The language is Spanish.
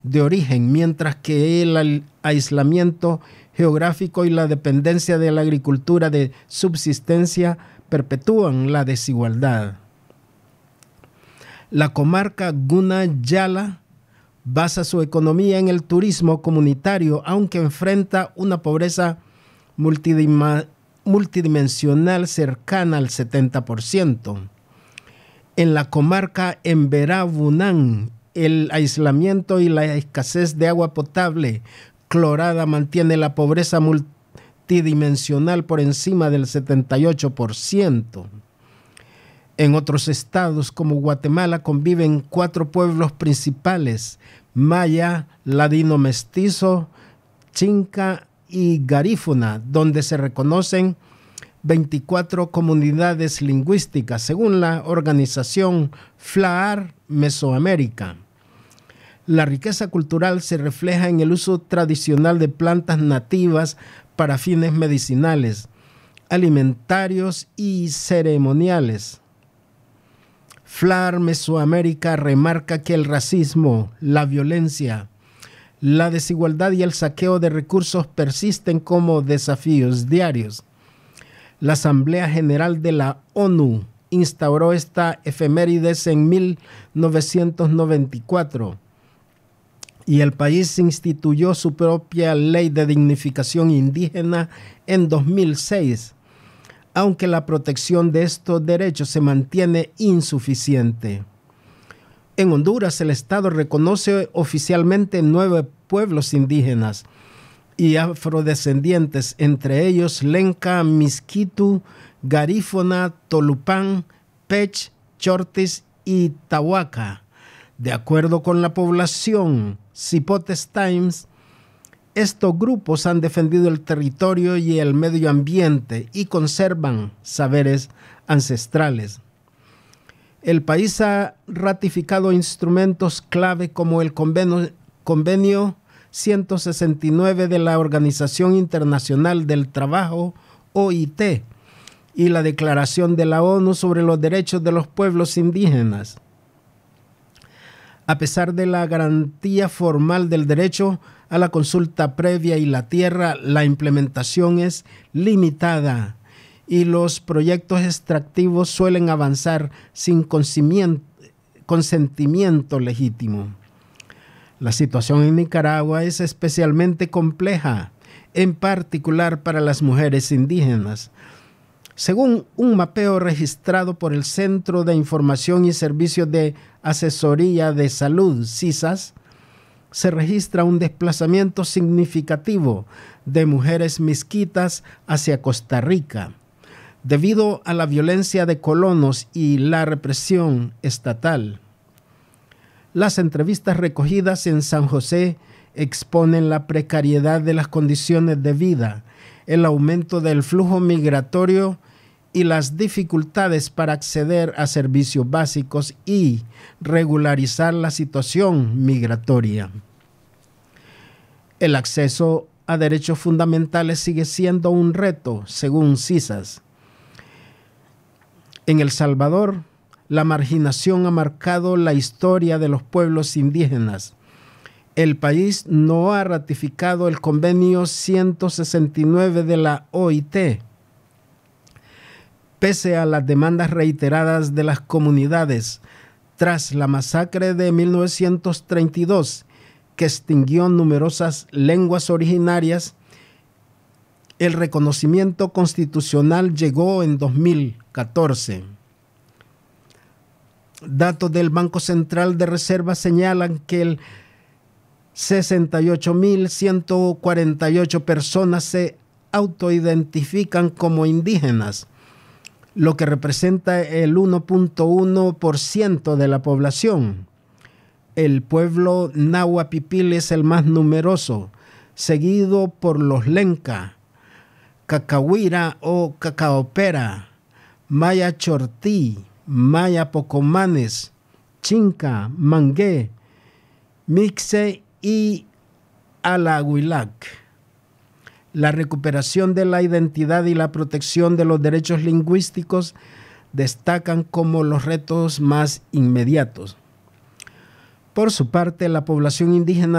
de origen, mientras que el aislamiento geográfico y la dependencia de la agricultura de subsistencia perpetúan la desigualdad. La comarca Guna-Yala basa su economía en el turismo comunitario, aunque enfrenta una pobreza multidimensional cercana al 70%. En la comarca Emberá-Bunán, el aislamiento y la escasez de agua potable clorada mantiene la pobreza multidimensional por encima del 78%. En otros estados como Guatemala conviven 4 pueblos principales: maya, ladino mestizo, chinca y garífuna, donde se reconocen 24 comunidades lingüísticas, según la organización FLAAR Mesoamérica. La riqueza cultural se refleja en el uso tradicional de plantas nativas para fines medicinales, alimentarios y ceremoniales. FLAAR Mesoamérica remarca que el racismo, la violencia, la desigualdad y el saqueo de recursos persisten como desafíos diarios. La Asamblea General de la ONU instauró esta efemérides en 1994 y el país instituyó su propia ley de dignificación indígena en 2006, aunque la protección de estos derechos se mantiene insuficiente. En Honduras, el Estado reconoce oficialmente 9 pueblos indígenas y afrodescendientes, entre ellos Lenca, Miskitu, Garífuna, Tolupán, Pech, Chortis y Tahuaca. De acuerdo con la población Zipotes Times, estos grupos han defendido el territorio y el medio ambiente y conservan saberes ancestrales. El país ha ratificado instrumentos clave como el convenio 169 de la Organización Internacional del Trabajo, OIT, y la Declaración de la ONU sobre los Derechos de los Pueblos Indígenas. A pesar de la garantía formal del derecho a la consulta previa y la tierra, la implementación es limitada y los proyectos extractivos suelen avanzar sin consentimiento legítimo. La situación en Nicaragua es especialmente compleja, en particular para las mujeres indígenas. Según un mapeo registrado por el Centro de Información y Servicios de Asesoría de Salud, CISAS, se registra un desplazamiento significativo de mujeres misquitas hacia Costa Rica, debido a la violencia de colonos y la represión estatal. Las entrevistas recogidas en San José exponen la precariedad de las condiciones de vida, el aumento del flujo migratorio y las dificultades para acceder a servicios básicos y regularizar la situación migratoria. El acceso a derechos fundamentales sigue siendo un reto, según CISAS. En El Salvador, la marginación ha marcado la historia de los pueblos indígenas. El país no ha ratificado el convenio 169 de la OIT, pese a las demandas reiteradas de las comunidades tras la masacre de 1932, que extinguió numerosas lenguas originarias. El reconocimiento constitucional llegó en 2014. Datos del Banco Central de Reserva señalan que el 68.148 personas se autoidentifican como indígenas, lo que representa el 1.1% de la población. El pueblo Nahua Pipil es el más numeroso, seguido por los Lenca, Cacahuira o Cacaopera, Maya Chortí, Maya Pocomanes, Chinca, Mangué, Mixe y Alahuilac. La recuperación de la identidad y la protección de los derechos lingüísticos destacan como los retos más inmediatos. Por su parte, la población indígena